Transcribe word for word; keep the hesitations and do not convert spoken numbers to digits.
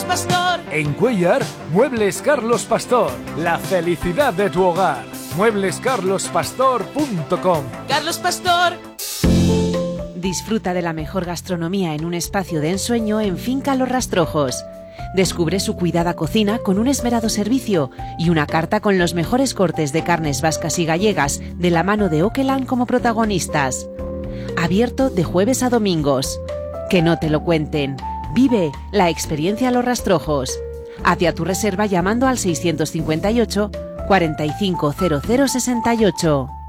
Carlos Pastor. En Cuéllar, Muebles Carlos Pastor. La felicidad de tu hogar. muebles carlos pastor punto com. Carlos Pastor. Disfruta de la mejor gastronomía en un espacio de ensueño en Finca Los Rastrojos. Descubre su cuidada cocina con un esmerado servicio y una carta con los mejores cortes de carnes vascas y gallegas de la mano de Okeland como protagonistas. Abierto de jueves a domingos. Que no te lo cuenten. Vive la experiencia Los Rastrojos. Hacia tu reserva llamando al seiscientos cincuenta y ocho, cuarenta y cinco, cero cero sesenta y ocho.